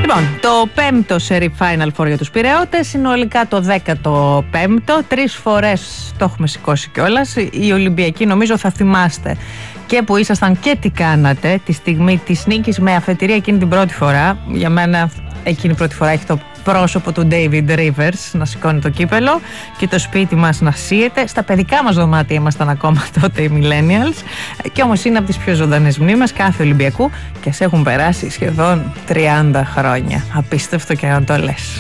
Λοιπόν, το 5ο σερί Final Four για τους Πειραιώτες, συνολικά το 15ο. 3 φορές το έχουμε σηκώσει κιόλας. Οι Ολυμπιακοί, νομίζω θα θυμάστε και που ήσασταν και τι κάνατε τη στιγμή της νίκης με αφετηρία εκείνη την πρώτη φορά. Για μένα εκείνη η πρώτη φορά έχει το πρόσωπο του David Rivers να σηκώνει το κύπελο και το σπίτι μας να σύεται. Στα παιδικά μας δωμάτια ήμασταν ακόμα τότε οι Millennials, και όμως είναι από τις πιο ζωντανές μνήμες κάθε Ολυμπιακού και σε έχουν περάσει σχεδόν 30 χρόνια. Απίστευτο και να το λες.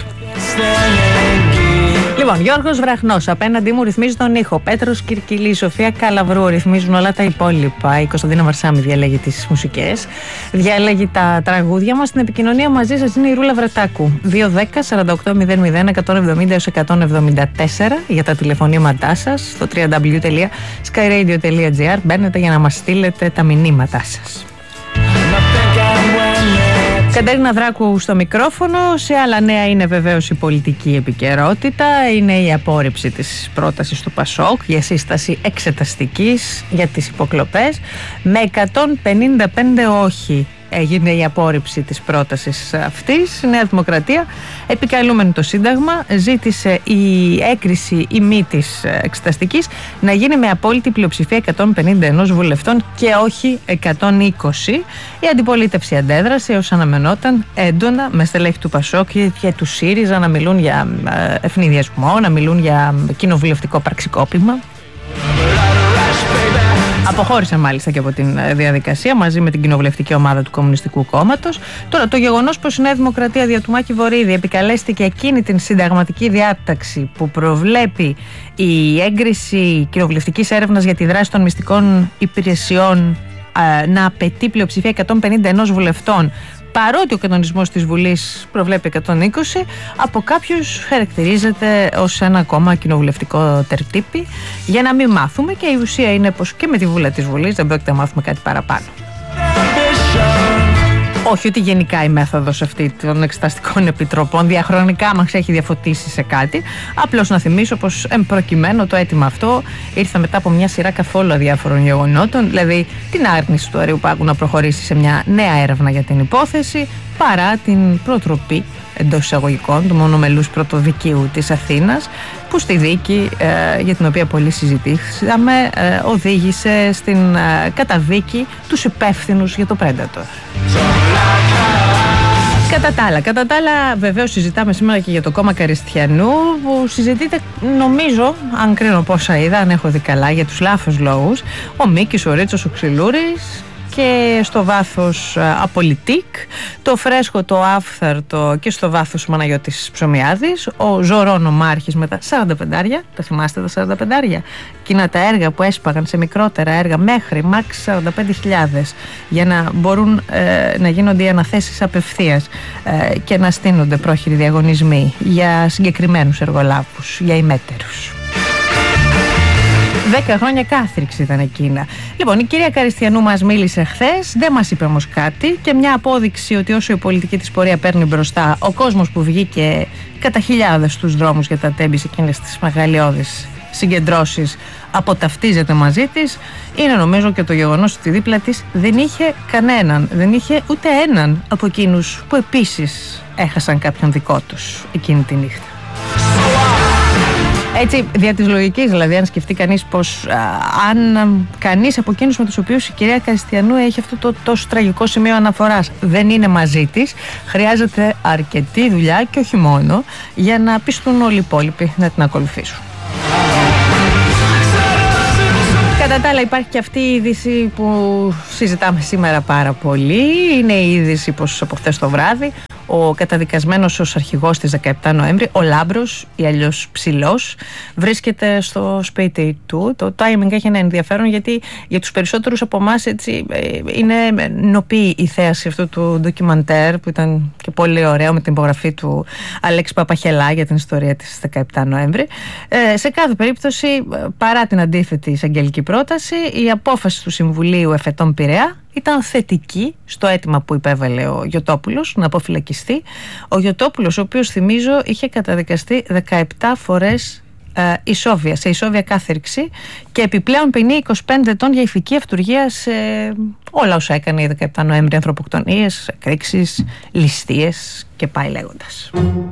Λοιπόν, Γιώργος Βραχνός απέναντί μου ρυθμίζει τον ήχο. Πέτρος Κυρκυλή, Σοφία Καλαβρού ρυθμίζουν όλα τα υπόλοιπα. Η Κωνσταντίνα Βαρσάμι διαλέγει τις μουσικές, διαλέγει τα τραγούδια μας. Στην επικοινωνία μαζί σας είναι η Ρούλα Βρετάκου. 210-4800-174 για τα τηλεφωνήματά σας. Στο www.skyradio.gr μπαίνετε για να μας στείλετε τα μηνύματά σας. Κατερίνα Δράκου στο μικρόφωνο. Σε άλλα νέα είναι βεβαίως η πολιτική επικαιρότητα. Είναι η απόρριψη της πρότασης του ΠΑΣΟΚ για σύσταση εξεταστικής για τις υποκλοπές. Με 155 όχι έγινε η απόρριψη της πρότασης αυτής. Η Νέα Δημοκρατία, επικαλούμενη το Σύνταγμα, ζήτησε η έγκριση ή μη της εξεταστικής να γίνει με απόλυτη πλειοψηφία 151 βουλευτών και όχι 120. Η αντιπολίτευση αντέδρασε ως αναμενόταν έντονα, με στελέχη του ΠΑΣΟΚ και του ΣΥΡΙΖΑ να μιλούν για ευνηδιασμό, να μιλούν για κοινοβουλευτικό πραξικόπημα. Αποχώρησε μάλιστα και από την διαδικασία μαζί με την κοινοβουλευτική ομάδα του Κομμουνιστικού Κόμματος. Τώρα, το γεγονός πως η Νέα Δημοκρατία δια του Μάκη Βορίδη επικαλέστηκε εκείνη την συνταγματική διάταξη που προβλέπει η έγκριση κοινοβουλευτικής έρευνας για τη δράση των μυστικών υπηρεσιών να απαιτεί πλειοψηφία 151 βουλευτών, παρότι ο κανονισμός της Βουλής προβλέπει 120, από κάποιους χαρακτηρίζεται ως ένα ακόμα κοινοβουλευτικό τερτύπι, για να μην μάθουμε, και η ουσία είναι πως και με τη βούλα της Βουλής δεν πρόκειται να μάθουμε κάτι παραπάνω. Όχι ότι γενικά η μέθοδος αυτή των εξεταστικών επιτροπών διαχρονικά μας έχει διαφωτίσει σε κάτι. Απλώς να θυμίσω πως εμπροκειμένου το αίτημα αυτό ήρθε μετά από μια σειρά καθόλου αδιάφορων γεγονότων, δηλαδή την άρνηση του Αριουπάγου να προχωρήσει σε μια νέα έρευνα για την υπόθεση, παρά την προτροπή εντός εισαγωγικών του μονομελούς πρωτοδικείου της Αθήνας, που στη δίκη για την οποία πολύ συζητήσαμε οδήγησε στην καταδίκη τους υπεύθυνους για το Predator. Κατά τα άλλα, βεβαίως συζητάμε σήμερα και για το κόμμα Καριστιανού, που συζητείται, νομίζω, αν κρίνω πόσα είδα, αν έχω δει καλά, για τους λάθος λόγους. Ο Μίκης, ο Ρίτσος, ο Ξυλούρης και στο βάθος Απολιτικ, το Φρέσκο, το Άφθαρτο και στο βάθος ο Παναγιώτης Ψωμιάδης, ο Ζωρών ο Μάρχης με τα 45, τα θυμάστε τα 45, εκείνα τα έργα που έσπαγαν σε μικρότερα έργα μέχρι μάξ 45.000 για να μπορούν να γίνονται οι αναθέσεις απευθείας και να στείνονται πρόχειροι διαγωνισμοί για συγκεκριμένους εργολάβους, για ημέτερους. 10 χρόνια κάθριξη ήταν εκείνα. Λοιπόν, η κυρία Καριστιανού μας μίλησε χθες, δεν μας είπε όμως κάτι, και μια απόδειξη ότι όσο η πολιτική της πορεία παίρνει μπροστά, ο κόσμος που βγήκε κατά χιλιάδες στους δρόμους για τα τέμπη σε εκείνες τις μεγαλειώδεις συγκεντρώσεις αποταυτίζεται μαζί της, είναι νομίζω και το γεγονός ότι δίπλα της δεν είχε κανέναν, δεν είχε ούτε έναν από εκείνους που επίσης έχασαν κάποιον δικό τους εκείνη τη νύχτα. Έτσι, δια της λογικής, δηλαδή, αν σκεφτεί κανείς πως αν κανείς από εκείνους με τους οποίους η κυρία Καριστιανού έχει αυτό το τόσο τραγικό σημείο αναφοράς δεν είναι μαζί της, χρειάζεται αρκετή δουλειά και όχι μόνο για να πιστούν όλοι οι υπόλοιποι να την ακολουθήσουν. Κατά τα άλλα, υπάρχει και αυτή η είδηση που συζητάμε σήμερα πάρα πολύ. Είναι η είδηση πως από χθες το βράδυ ο καταδικασμένος ως αρχηγός της 17 Νοέμβρη, ο Λάμπρος ή αλλιώς Ψηλός, βρίσκεται στο σπίτι του. Το timing έχει ένα ενδιαφέρον, γιατί για τους περισσότερους από εμάς είναι νοπή η θέαση αυτού του ντοκιμαντέρ, που ήταν και πολύ ωραίο, με την υπογραφή του Αλέξη Παπαχελά για την ιστορία της 17 Νοέμβρη. Σε κάθε περίπτωση, παρά την αντίθετη εισαγγελική πρόταση, η απόφαση του Συμβουλίου Εφετών Πειραιά ήταν θετική στο αίτημα που υπέβαλε ο Γιωτόπουλος να αποφυλακιστεί. Ο Γιωτόπουλος, ο οποίος, θυμίζω, είχε καταδικαστεί 17 φορές σε ισόβια κάθερξη και επιπλέον ποινή 25 ετών για ηθική αυτουργία σε όλα όσα έκανε η 17 Νοέμβρη, ανθρωποκτονίες, εκρήξεις, ληστείες και πάει λέγοντας.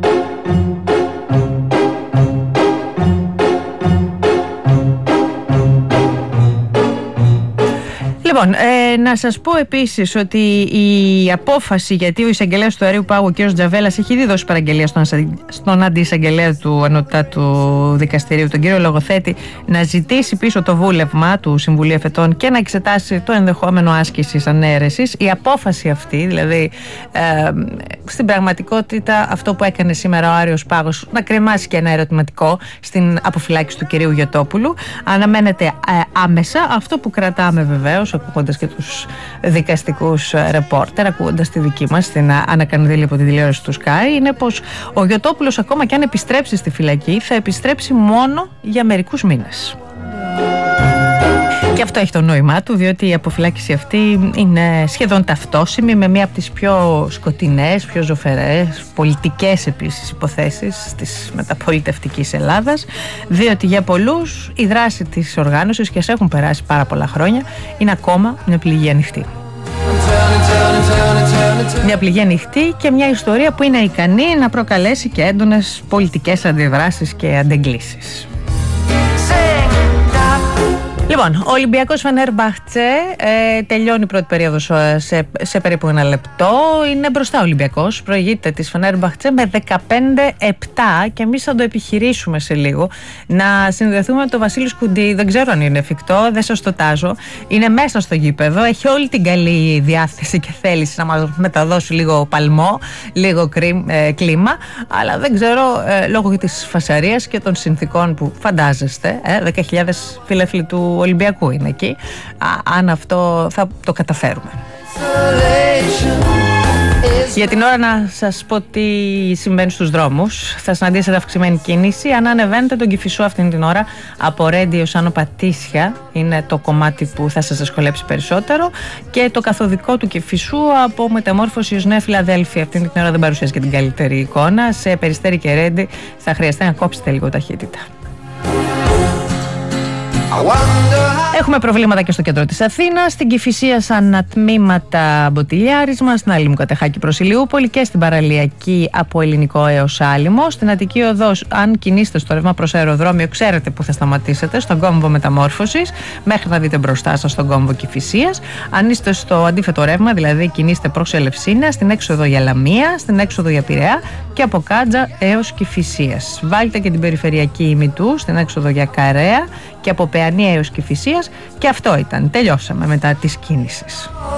Λοιπόν, να σας πω επίσης ότι η απόφαση, γιατί ο εισαγγελέας του Αερίου Πάγου, ο κ. Τζαβέλας, έχει ήδη δώσει παραγγελία στον αντιεισαγγελέα του Ανωτάτου Δικαστηρίου, τον κύριο Λογοθέτη, να ζητήσει πίσω το βούλευμα του Συμβουλίου Εφετών και να εξετάσει το ενδεχόμενο άσκησης ανέρεσης. Η απόφαση αυτή, δηλαδή στην πραγματικότητα αυτό που έκανε σήμερα ο Άριος Πάγος, να κρεμάσει και ένα ερωτηματικό στην αποφυλάκηση του κυρίου Γιωτόπουλου, αναμένεται άμεσα. Αυτό που κρατάμε βεβαίως, ακούγοντας και τους δικαστικούς ρεπόρτερ, ακούγοντας τη δική μας την ανακανδύλη από τη τηλεόραση του Sky, είναι πως ο Γιωτόπουλος, ακόμα και αν επιστρέψει στη φυλακή, θα επιστρέψει μόνο για μερικούς μήνες. Και αυτό έχει το νόημά του, διότι η αποφυλάκηση αυτή είναι σχεδόν ταυτόσιμη με μία από τις πιο σκοτεινές, πιο ζωφερές, πολιτικές επίσης υποθέσεις της μεταπολιτευτικής Ελλάδας, διότι για πολλούς η δράση της οργάνωσης, και ας έχουν περάσει πάρα πολλά χρόνια, είναι ακόμα μια πληγή ανοιχτή. Μια πληγή ανοιχτή και μια ιστορία που είναι ικανή να προκαλέσει και έντονες πολιτικές αντιδράσεις και αντεγκλήσεις. Λοιπόν, ο Ολυμπιακός Φενέρμπαχτσε τελειώνει η πρώτη περίοδος σε περίπου ένα λεπτό. Είναι μπροστά ο Ολυμπιακός, προηγείται της Φενέρμπαχτσε με 15-7 και εμείς θα το επιχειρήσουμε σε λίγο. Να συνδεθούμε με τον Βασίλη Σκουντή, δεν ξέρω αν είναι εφικτό, δεν σας το τάζω. Είναι μέσα στο γήπεδο, έχει όλη την καλή διάθεση και θέληση να μας μεταδώσει λίγο παλμό, λίγο κλίμα, αλλά δεν ξέρω, λόγω της φασαρίας και των συνθήκων που φαντάζεστε, 10.000 φίλεφλοι του Ολυμπιακού είναι εκεί, αν αυτό θα το καταφέρουμε. Για την ώρα να σας πω τι συμβαίνει στους δρόμους. Θα συναντήσετε αυξημένη κίνηση. Αν ανεβαίνετε τον Κηφισό αυτήν την ώρα από Ρέντι ως Άνω Πατήσια, είναι το κομμάτι που θα σας δυσκολέψει περισσότερο, και το καθοδικό του Κηφισού από Μεταμόρφωση ως Νέα Φιλαδέλφια. Αυτήν την ώρα δεν παρουσιάζει και την καλύτερη εικόνα. Σε Περιστέρι και Ρέντι θα χρειαστεί να κόψετε λίγο ταχύτητα. Έχουμε προβλήματα και στο κέντρο της Αθήνας, στην Κηφισία σαν τμήματα μποτιλιάρισμα, στην Άλλη Μουκατεχάκη προς Ηλιούπολη και στην παραλιακή από Ελληνικό έως Άλυμο. Στην Αττική Οδός, αν κινείστε στο ρεύμα προς αεροδρόμιο, ξέρετε που θα σταματήσετε, στον κόμβο Μεταμόρφωσης, μέχρι να δείτε μπροστά σας τον κόμβο Κηφισίας. Αν είστε στο αντίθετο ρεύμα, δηλαδή κινείστε προς Ελευσίνα, στην έξοδο για Λαμία, στην έξοδο για Πειραιά και από Κάντζα έως Κηφισίας. Βάλτε και την περιφερειακή ημιτού στην έξοδο για Καρέα και από Παιανία έως Κηφισίας, και αυτό ήταν. Τελειώσαμε μετά της κίνησης.